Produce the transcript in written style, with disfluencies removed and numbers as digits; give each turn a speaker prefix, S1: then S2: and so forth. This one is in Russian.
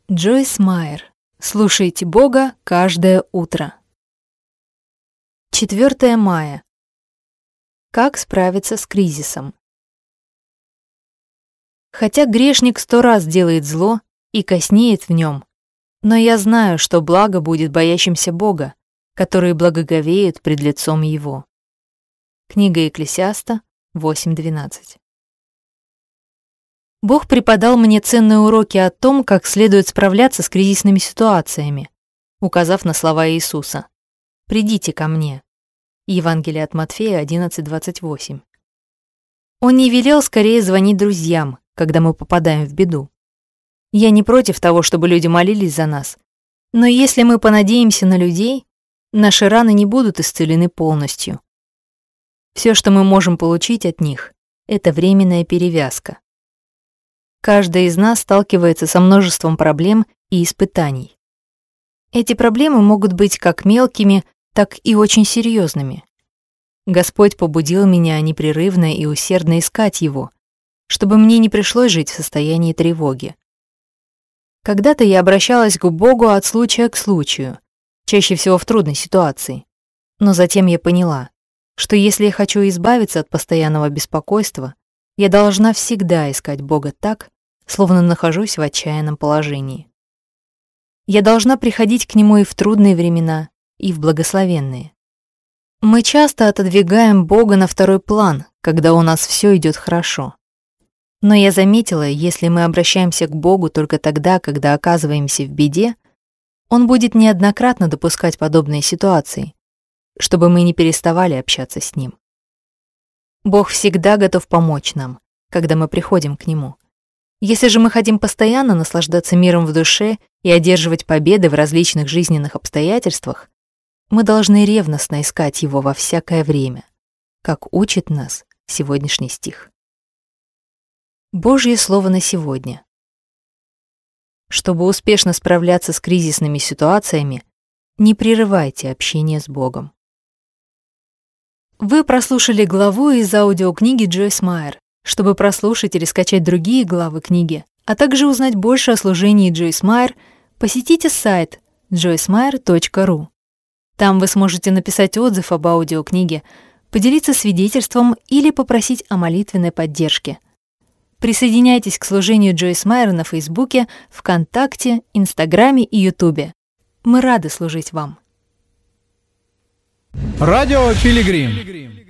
S1: Джойс Майер. Слушайте Бога каждое утро. 4 мая. Как справиться с кризисом? Хотя грешник 100 раз делает зло и коснеет в нем, но я знаю, что благо будет боящимся Бога, которые благоговеют пред лицом Его. Книга Екклесиаста 8:12. Бог преподал мне ценные уроки о том, как следует справляться с кризисными ситуациями, указав на слова Иисуса: «Придите ко мне». Евангелие от Матфея 11:28. Он не велел скорее звонить друзьям, когда мы попадаем в беду. Я не против того, чтобы люди молились за нас, но если мы понадеемся на людей, наши раны не будут исцелены полностью. Все, что мы можем получить от них, это временная перевязка. Каждый из нас сталкивается со множеством проблем и испытаний. Эти проблемы могут быть как мелкими, так и очень серьезными. Господь побудил меня непрерывно и усердно искать Его, чтобы мне не пришлось жить в состоянии тревоги. Когда-то я обращалась к Богу от случая к случаю, чаще всего в трудной ситуации. Но затем я поняла, что если я хочу избавиться от постоянного беспокойства, я должна всегда искать Бога так, словно нахожусь в отчаянном положении. Я должна приходить к Нему и в трудные времена, и в благословенные. Мы часто отодвигаем Бога на второй план, когда у нас все идет хорошо. Но я заметила, если мы обращаемся к Богу только тогда, когда оказываемся в беде, Он будет неоднократно допускать подобные ситуации, чтобы мы не переставали общаться с Ним. Бог всегда готов помочь нам, когда мы приходим к Нему. Если же мы хотим постоянно наслаждаться миром в душе и одерживать победы в различных жизненных обстоятельствах, мы должны ревностно искать Его во всякое время, как учит нас сегодняшний стих. Божье слово на сегодня. Чтобы успешно справляться с кризисными ситуациями, не прерывайте общение с Богом. Вы прослушали главу из аудиокниги Джойс Майер. Чтобы прослушать или скачать другие главы книги, а также узнать больше о служении Джойс Майер, посетите сайт joycemeyer.ru. Там вы сможете написать отзыв об аудиокниге, поделиться свидетельством или попросить о молитвенной поддержке. Присоединяйтесь к служению Джойс Майер на Фейсбуке, ВКонтакте, Инстаграме и Ютубе. Мы рады служить вам.
S2: Радио Пилигрим.